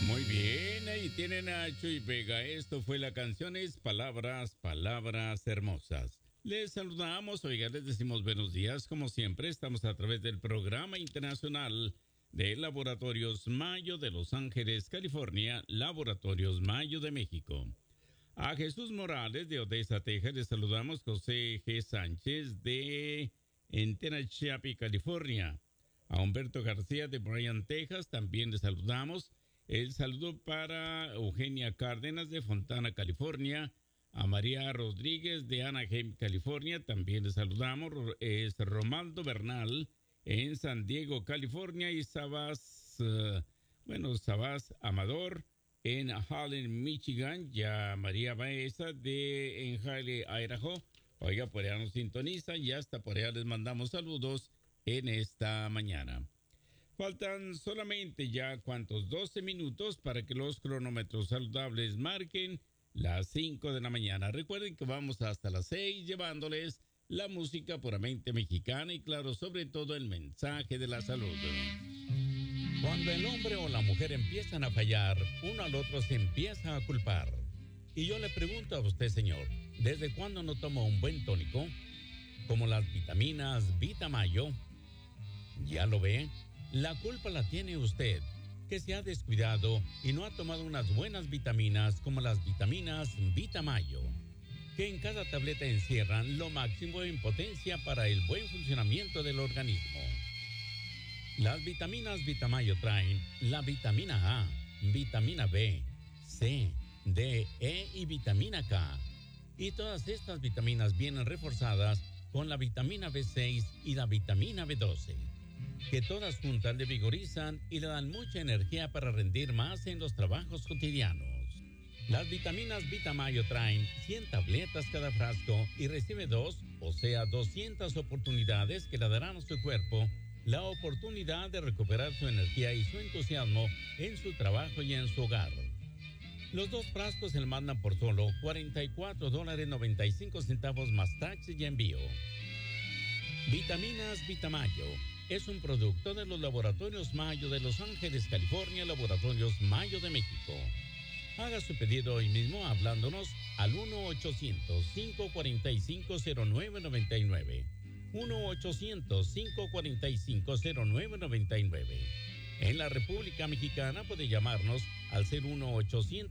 Muy bien, ahí tienen a Chuy Vega. Esto fue la canción Es Palabras, Palabras Hermosas. Les saludamos, oiga, les decimos buenos días. Como siempre, estamos a través del Programa Internacional de Laboratorios Mayo de Los Ángeles, California, Laboratorios Mayo de México. A Jesús Morales de Odessa, Texas, les saludamos. José G. Sánchez de Tenachapi, California. A Humberto García de Bryan, Texas, también les saludamos. El saludo para Eugenia Cárdenas de Fontana, California. A María Rodríguez de Anaheim, California, también les saludamos. Es Romaldo Bernal en San Diego, California. Y Sabás Amador en Hallen, Michigan. Ya María Baeza en Haile, Idaho. Oiga, por allá nos sintonizan y hasta por allá les mandamos saludos en esta mañana. Faltan solamente ya 12 minutos para que los cronómetros saludables marquen las 5 de la mañana. Recuerden que vamos hasta las 6 llevándoles la música puramente mexicana y claro, sobre todo el mensaje de la salud. Cuando el hombre o la mujer empiezan a fallar, uno al otro se empieza a culpar. Y yo le pregunto a usted, señor, ¿desde cuándo no toma un buen tónico? Como las vitaminas Vitamayo. ¿Ya lo ve? La culpa la tiene usted, que se ha descuidado y no ha tomado unas buenas vitaminas como las vitaminas Vitamayo, que en cada tableta encierran lo máximo en potencia para el buen funcionamiento del organismo. Las vitaminas Vitamayo traen la vitamina A, vitamina B, C, D, E y vitamina K. Y todas estas vitaminas vienen reforzadas con la vitamina B6 y la vitamina B12. Que todas juntas le vigorizan y le dan mucha energía para rendir más en los trabajos cotidianos. Las vitaminas Vitamayo traen 100 tabletas cada frasco y recibe 2, o sea 200 oportunidades que le darán a su cuerpo la oportunidad de recuperar su energía y su entusiasmo en su trabajo y en su hogar. Los 2 frascos se le mandan por solo $44.95 más taxes y envío. Vitaminas Vitamayo es un producto de los Laboratorios Mayo de Los Ángeles, California, Laboratorios Mayo de México. Haga su pedido hoy mismo hablándonos al 1-800-545-0999. 1-800-545-0999. En la República Mexicana puede llamarnos al 01800